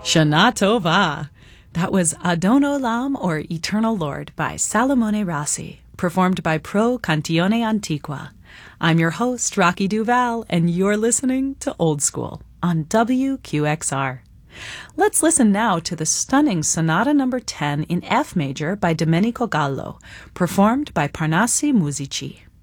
Shana Tova. That was Adon Olam, or Eternal Lord, by Salomone Rossi, performed by Pro Cantione Antiqua. I'm your host, Rocky Duval, and you're listening to Old School on WQXR. Let's listen now to the stunning Sonata No. 10 in F major by Domenico Gallo, performed by Parnassi Musici.